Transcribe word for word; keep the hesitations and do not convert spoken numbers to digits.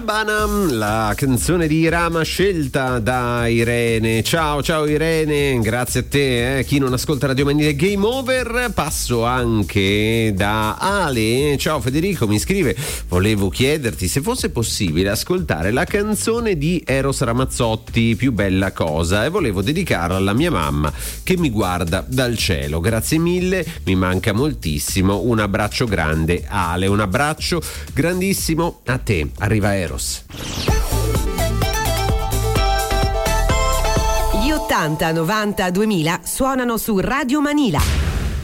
Habana, la canzone di Rama scelta da Irene. Ciao, ciao Irene, grazie a te. Eh. Chi non ascolta Radio Manile Game Over. Passo anche da Ale. Ciao Federico, mi scrive: volevo chiederti se fosse possibile ascoltare la canzone di Eros Ramazzotti, Più bella cosa, e volevo dedicarla alla mia mamma che mi guarda dal cielo. Grazie mille, mi manca moltissimo. Un abbraccio grande Ale, un abbraccio grandissimo a te. Arriva Eros. Gli ottanta, novanta, duemila suonano su Radio Manila.